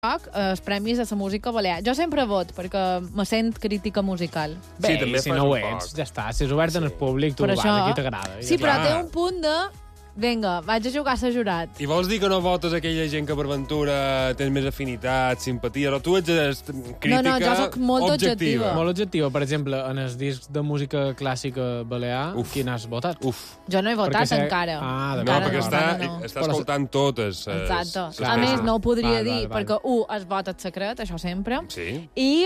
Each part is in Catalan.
els premis de la música balear. Jo sempre vot, perquè me sent crítica musical. Bé, Sí, també si fas no ho un ets, poc. ja està. Si és obert en el públic, tu Per vas, això... aquí t'agrada. Sí, Ja però està. té un punt de... Vinga, vaig a jugar a ser jurat. I vols dir que no votes aquella gent que per ventura tens més afinitat, simpatia, o tu ets crítica No, jo soc molt objectiva. Molt objectiva. Per exemple, en els discs de música clàssica balear, quin has votat? Uf. Jo no he votat Perquè encara. Ah, No, Encara perquè està no. escoltant totes. Exacte. Clar. A més, no ho podria Val, dir, val. perquè, es vota en secret, això sempre, Sí. i,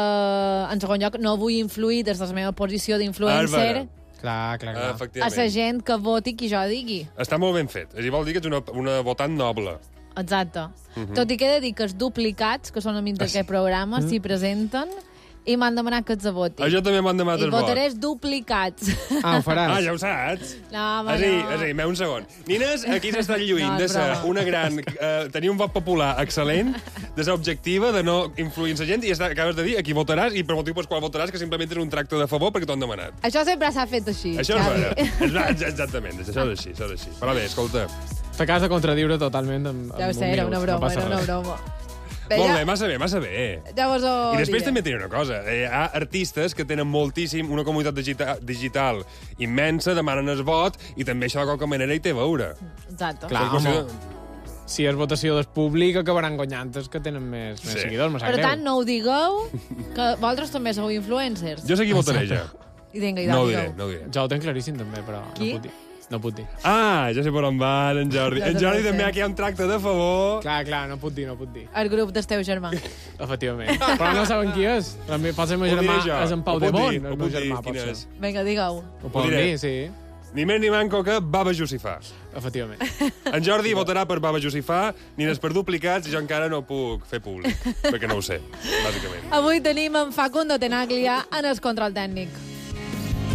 en segon lloc, no vull influir des de la meva posició d'influencer Bàrbara. Clar. a la Efectivament. gent que voti qui jo digui. Està molt ben fet. És a dir, vol dir que ets una votant noble. Exacte. Tot i que he de dir que els duplicats, que són amics d'aquest programa, s'hi presenten i m'han demanat que els voti. Això també m'han demanat I el vot. votaré els duplicats. Ah, ho faràs? Ah, ja ho saps? No, home, És a dir, un segon. Nines, aquí s'està lluint No, de és ser broma. una gran... tenir un vot popular excel·lent, de ser objectiva, de no influir en la gent, i acabes de dir a qui votaràs i per motiu pel qual votaràs, que simplement és un tracte de favor perquè t'ho han demanat. Això sempre s'ha fet així. Això és Xavi. vera. Exactament, això és així. Però bé, escolta, T'acabes de contradiure totalment amb Ja ho sé, era una broma, era una broma. molt bé, massa bé. Llavors ho I després diré. també tenia una cosa. Hi ha artistes que tenen moltíssim, una comunitat digital immensa, demanen el vot, i també això de qualque manera hi té a veure. Exacte. Clar, És qüestió home. Si és votació del públic, acabaran guanyant els que tenen més Sí. seguidors. Per tant, no ho digueu, que vosaltres també sou influencers. Jo sé qui votaré, ja. I vinga, No ho digueu. diré. Jo ho tenc claríssim, també, però Qui? no puc dir. Ah, ja sé per on va en Jordi. Ja En sé Jordi per també què. aquí hi ha un tracte de favor. Clar, no puc dir. El grup del teu germà. Efectivament. Però no saben qui és. També potser el meu Ho diré germà jo. és en Pau Ho puc de Bon. dir, El ho meu puc dir, germà, quin potser. és. Vinga, digueu. Ho poden diré. dir, sí. Ni més ni manco que Baba Jussifà. Efectivament. En Jordi votarà per Baba Jussifà, Nines per duplicats, i jo encara no puc fer públic, perquè no ho sé, bàsicament. Avui tenim en Facundo Tenaglia en el control tècnic.